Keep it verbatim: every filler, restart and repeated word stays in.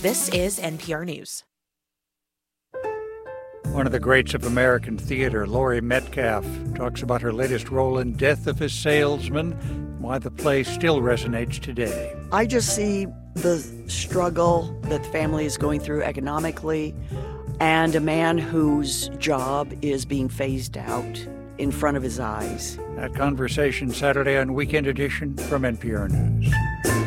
This is N P R News. One of the greats of American theater, Laurie Metcalf, talks about her latest role in Death of a Salesman, why the play still resonates today. I just see the struggle that the family is going through economically, and a man whose job is being phased out in front of his eyes. That conversation Saturday on Weekend Edition from N P R News.